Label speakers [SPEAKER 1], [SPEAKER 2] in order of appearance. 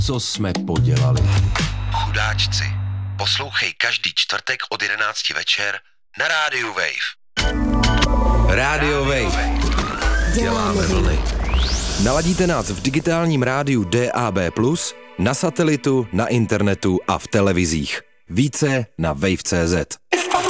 [SPEAKER 1] Co jsme podělali?
[SPEAKER 2] Chudáčci. Poslouchej každý čtvrtek od 11 večer na rádiu Wave.
[SPEAKER 1] Radio Wave. Děláme vlny. Naladíte nás v digitálním rádiu DAB+, na satelitu, na internetu a v televizích. Více na wave.cz.